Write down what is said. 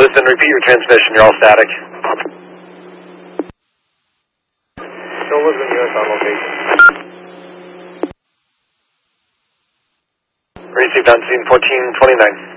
Listen, repeat your transmission. You're all static. Still listen US on location. Received on scene 1429.